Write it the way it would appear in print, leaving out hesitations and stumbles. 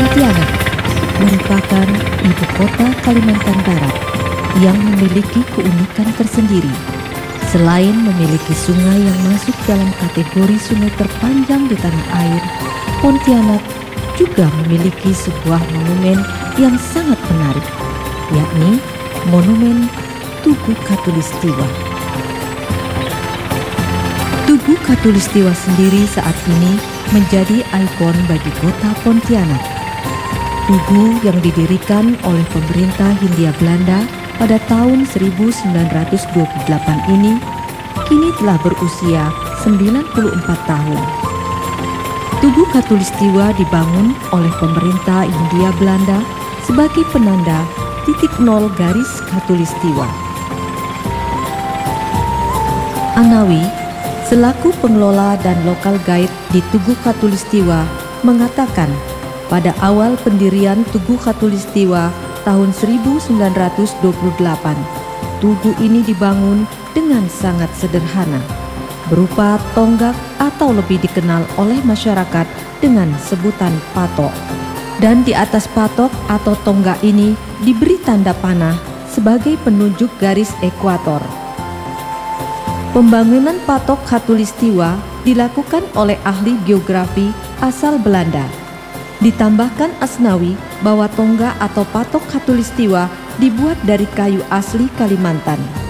Pontianak merupakan ibu kota Kalimantan Barat yang memiliki keunikan tersendiri. Selain memiliki sungai yang masuk dalam kategori sungai terpanjang di tanah air, Pontianak juga memiliki sebuah monumen yang sangat menarik, yakni Monumen Tugu Katulistiwa. Tugu Katulistiwa sendiri saat ini menjadi ikon bagi kota Pontianak. Tugu yang didirikan oleh pemerintah Hindia Belanda pada tahun 1928 ini kini telah berusia 94 tahun. Tugu Katulistiwa dibangun oleh pemerintah Hindia Belanda sebagai penanda titik nol garis Katulistiwa. Anawi, selaku pengelola dan lokal guide di Tugu Katulistiwa, mengatakan pada awal pendirian Tugu Katulistiwa tahun 1928, tugu ini dibangun dengan sangat sederhana, berupa tonggak atau lebih dikenal oleh masyarakat dengan sebutan patok. Dan di atas patok atau tonggak ini diberi tanda panah sebagai penunjuk garis ekuator. Pembangunan patok Katulistiwa dilakukan oleh ahli geografi asal Belanda. Ditambahkan Asnawi bahwa tonggak atau patok Katulistiwa dibuat dari kayu asli Kalimantan.